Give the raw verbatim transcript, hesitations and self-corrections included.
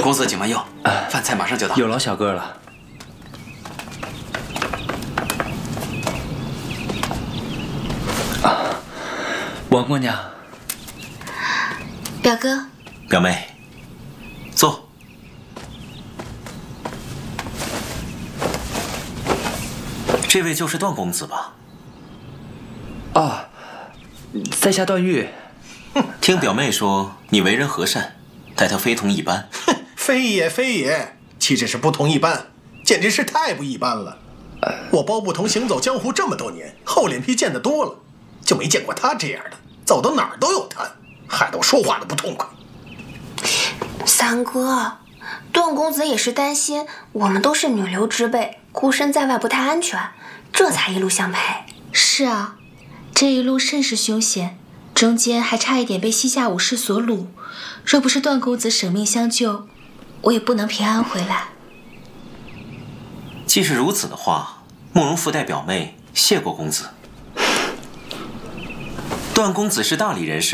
公子请慢用，饭菜马上就到。 有劳小哥了。啊，王姑娘， 表哥， 表妹，坐。这位就是段公子吧？ 啊，在下段誉。 听表妹说你为人和善，待他非同一般。 哼，非也非也，岂止是不同一般，简直是太不一般了。我包不同行走江湖这么多年，厚脸皮见得多了，就没见过他这样的，走到哪儿都有他，害得我说话都不痛快。 三哥，段公子也是担心我们都是女流之辈，孤身在外不太安全，这才一路相陪。 是啊，这一路甚是凶险，中间还差一点被西夏武士所掳，若不是段公子舍命相救，我也不能平安回来。 既是如此的话，慕容复代表妹谢过公子。段公子是大理人士。